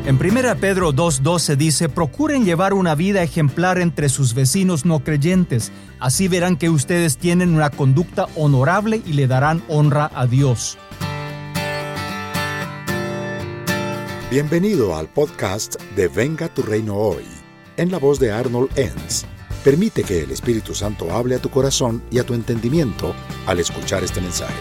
En 1 Pedro 2:12 dice: procuren llevar una vida ejemplar entre sus vecinos no creyentes. Así verán que ustedes tienen una conducta honorable y le darán honra a Dios. Bienvenido al podcast de Venga tu Reino Hoy, en la voz de Arnold Enns. Permite que el Espíritu Santo hable a tu corazón y a tu entendimiento al escuchar este mensaje.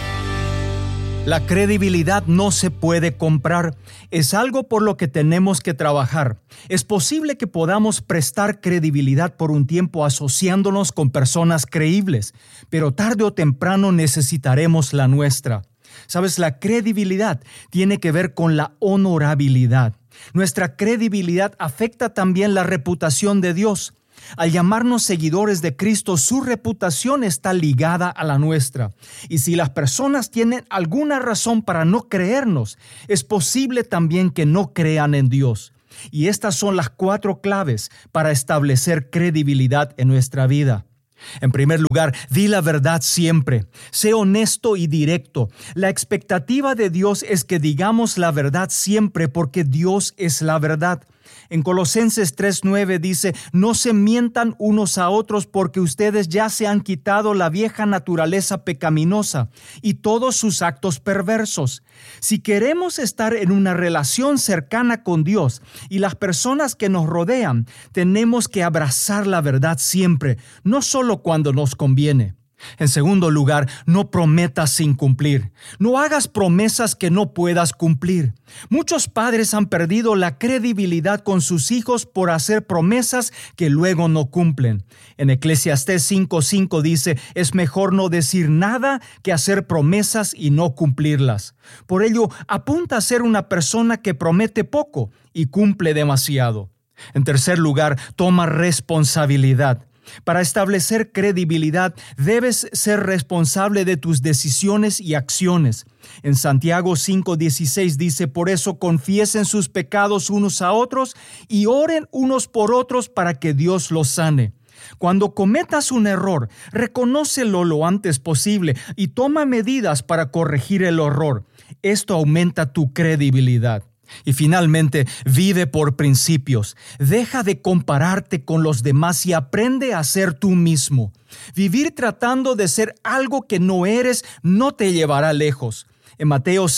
La credibilidad no se puede comprar, es algo por lo que tenemos que trabajar. Es posible que podamos prestar credibilidad por un tiempo asociándonos con personas creíbles, pero tarde o temprano necesitaremos la nuestra. Sabes, la credibilidad tiene que ver con la honorabilidad. Nuestra credibilidad afecta también la reputación de Dios. Al llamarnos seguidores de Cristo, su reputación está ligada a la nuestra. Y si las personas tienen alguna razón para no creernos, es posible también que no crean en Dios. Y estas son las 4 claves para establecer credibilidad en nuestra vida. En primer lugar, di la verdad siempre. Sé honesto y directo. La expectativa de Dios es que digamos la verdad siempre porque Dios es la verdad. En Colosenses 3:9 dice: no se mientan unos a otros porque ustedes ya se han quitado la vieja naturaleza pecaminosa y todos sus actos perversos. Si queremos estar en una relación cercana con Dios y las personas que nos rodean, tenemos que abrazar la verdad siempre, no solo cuando nos conviene. En segundo lugar, no prometas sin cumplir. No hagas promesas que no puedas cumplir. Muchos padres han perdido la credibilidad con sus hijos por hacer promesas que luego no cumplen. En Eclesiastés 5:5 dice: es mejor no decir nada que hacer promesas y no cumplirlas. Por ello, apunta a ser una persona que promete poco y cumple demasiado. En tercer lugar, toma responsabilidad. Para establecer credibilidad, debes ser responsable de tus decisiones y acciones. En Santiago 5:16 dice: por eso confiesen sus pecados unos a otros y oren unos por otros para que Dios los sane. Cuando cometas un error, reconócelo lo antes posible y toma medidas para corregir el error. Esto aumenta tu credibilidad. Y finalmente, vive por principios. Deja de compararte con los demás y aprende a ser tú mismo. Vivir tratando de ser algo que no eres no te llevará lejos. En Mateo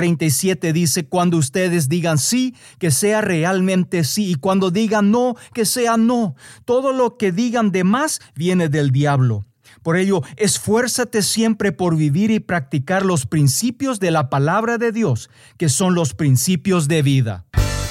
5:37 dice: cuando ustedes digan sí, que sea realmente sí, y cuando digan no, que sea no. Todo lo que digan de más viene del diablo. Por ello, esfuérzate siempre por vivir y practicar los principios de la palabra de Dios, que son los principios de vida.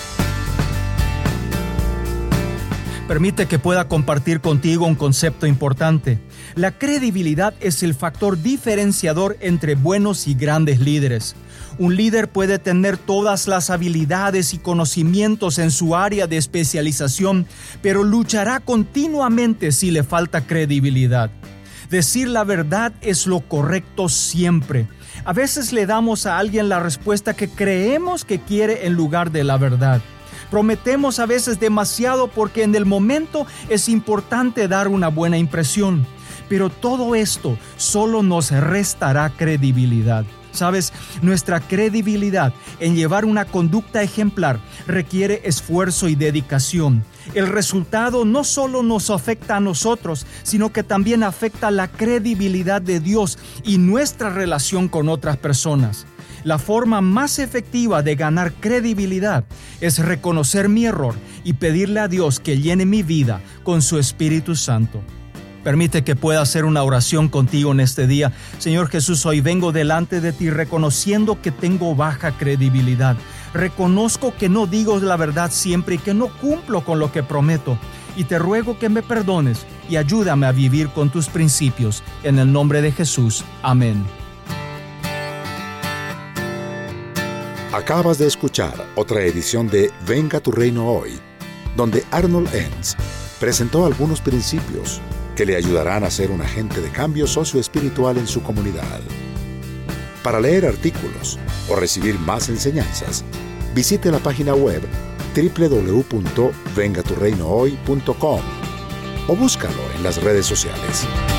Permite que pueda compartir contigo un concepto importante. La credibilidad es el factor diferenciador entre buenos y grandes líderes. Un líder puede tener todas las habilidades y conocimientos en su área de especialización, pero luchará continuamente si le falta credibilidad. Decir la verdad es lo correcto siempre. A veces le damos a alguien la respuesta que creemos que quiere en lugar de la verdad. Prometemos a veces demasiado porque en el momento es importante dar una buena impresión. Pero todo esto solo nos restará credibilidad. ¿Sabes? Nuestra credibilidad en llevar una conducta ejemplar requiere esfuerzo y dedicación. El resultado no solo nos afecta a nosotros, sino que también afecta la credibilidad de Dios y nuestra relación con otras personas. La forma más efectiva de ganar credibilidad es reconocer mi error y pedirle a Dios que llene mi vida con su Espíritu Santo. Permite que pueda hacer una oración contigo en este día. Señor Jesús, hoy vengo delante de ti reconociendo que tengo baja credibilidad. Reconozco que no digo la verdad siempre y que no cumplo con lo que prometo. Y te ruego que me perdones y ayúdame a vivir con tus principios. En el nombre de Jesús. Amén. Acabas de escuchar otra edición de Venga tu Reino Hoy, donde Arnold Enns presentó algunos principios que le ayudarán a ser un agente de cambio socioespiritual en su comunidad. Para leer artículos o recibir más enseñanzas, visite la página web www.vengaturreinohoy.com o búscalo en las redes sociales.